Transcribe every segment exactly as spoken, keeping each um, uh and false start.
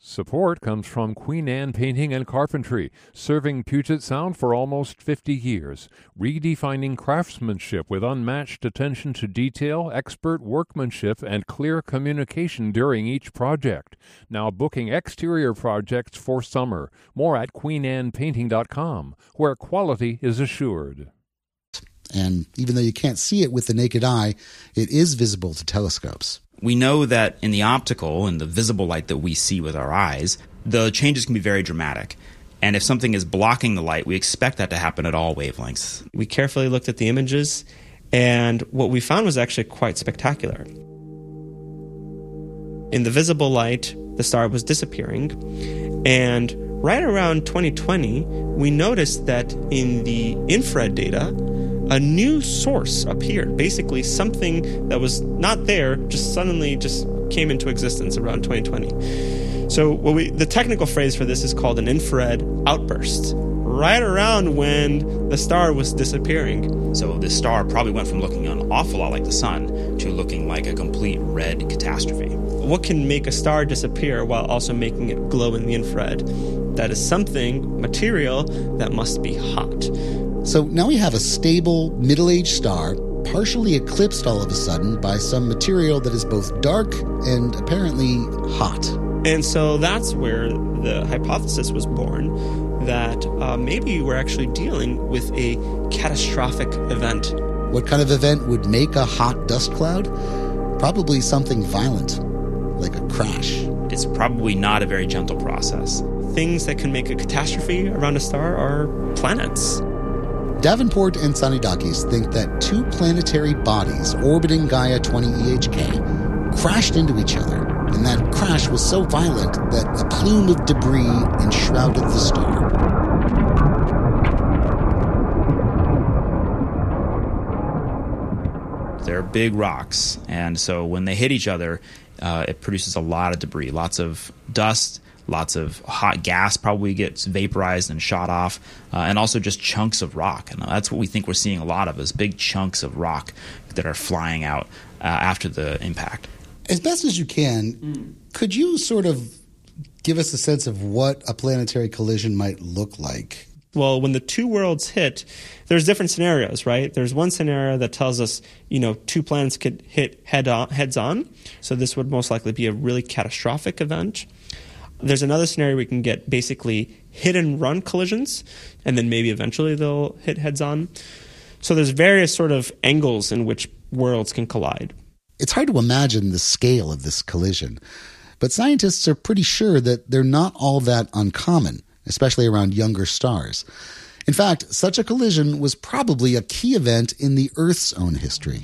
Support comes from Queen Anne Painting and Carpentry, serving Puget Sound for almost fifty years, redefining craftsmanship with unmatched attention to detail, expert workmanship, and clear communication during each project. Now booking exterior projects for summer. More at queen anne painting dot com, where quality is assured. And even though you can't see it with the naked eye, it is visible to telescopes. We know that in the optical and the visible light that we see with our eyes, the changes can be very dramatic. And if something is blocking the light, we expect that to happen at all wavelengths. We carefully looked at the images, and what we found was actually quite spectacular. In the visible light, the star was disappearing, and right around twenty twenty, we noticed that in the infrared data, a new source appeared. Basically, something that was not there just suddenly just came into existence around twenty twenty. So what we, the technical phrase for this is called an infrared outburst, right around when the star was disappearing. So this star probably went from looking an awful lot like the sun to looking like a complete red catastrophe. What can make a star disappear while also making it glow in the infrared? That is something, material, that must be hot. So now we have a stable, middle-aged star, partially eclipsed all of a sudden by some material that is both dark and apparently hot. And so that's where the hypothesis was born that uh, maybe we're actually dealing with a catastrophic event. What kind of event would make a hot dust cloud? Probably something violent, like a crash. It's probably not a very gentle process. Things that can make a catastrophe around a star are planets. Davenport and Tsanidakis think that two planetary bodies orbiting Gaia twenty E H K crashed into each other, and that crash was so violent that a plume of debris enshrouded the star. They're big rocks, and so when they hit each other, uh, it produces a lot of debris, lots of dust, lots of hot gas probably gets vaporized and shot off, uh, and also just chunks of rock. And that's what we think we're seeing a lot of, is big chunks of rock that are flying out uh, after the impact. As best as you can, mm. could you sort of give us a sense of what a planetary collision might look like? Well, when the two worlds hit, there's different scenarios, right? There's one scenario that tells us, you know, two planets could hit head on, heads on. So this would most likely be a really catastrophic event. There's another scenario where we can get basically hit-and-run collisions, and then maybe eventually they'll hit heads-on. So there's various sort of angles in which worlds can collide. It's hard to imagine the scale of this collision, but scientists are pretty sure that they're not all that uncommon, especially around younger stars. In fact, such a collision was probably a key event in the Earth's own history.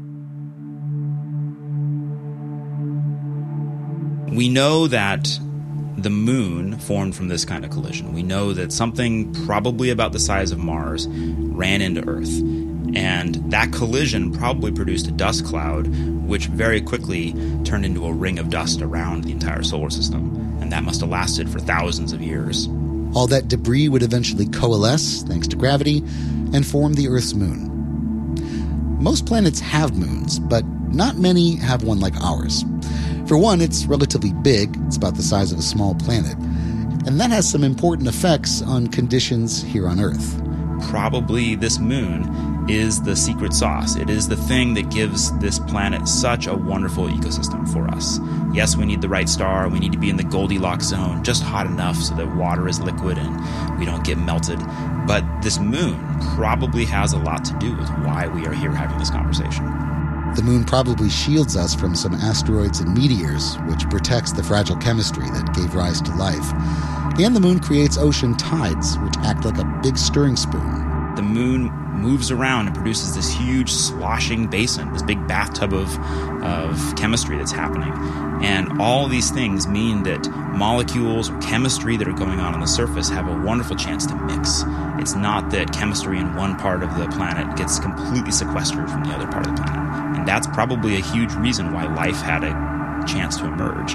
We know that the moon formed from this kind of collision. We know that something probably about the size of Mars ran into Earth. And that collision probably produced a dust cloud, which very quickly turned into a ring of dust around the entire solar system. And that must have lasted for thousands of years. All that debris would eventually coalesce, thanks to gravity, and form the Earth's moon. Most planets have moons, but not many have one like ours. For one, it's relatively big. It's about the size of a small planet. And that has some important effects on conditions here on Earth. Probably this moon is the secret sauce. It is the thing that gives this planet such a wonderful ecosystem for us. Yes, we need the right star. We need to be in the Goldilocks zone, just hot enough so that water is liquid and we don't get melted. But this moon probably has a lot to do with why we are here having this conversation. The moon probably shields us from some asteroids and meteors, which protects the fragile chemistry that gave rise to life. And the moon creates ocean tides, which act like a big stirring spoon. The moon moves around and produces this huge sloshing basin, this big bathtub of, of chemistry that's happening. And all these things mean that molecules or chemistry that are going on on the surface have a wonderful chance to mix. It's not that chemistry in one part of the planet gets completely sequestered from the other part of the planet. And that's probably a huge reason why life had a chance to emerge.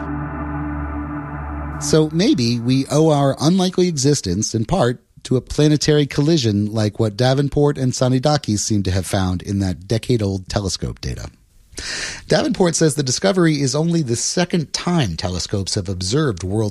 So maybe we owe our unlikely existence, in part, to a planetary collision like what Davenport and Tsanidakis seem to have found in that decade-old telescope data. Davenport says the discovery is only the second time telescopes have observed world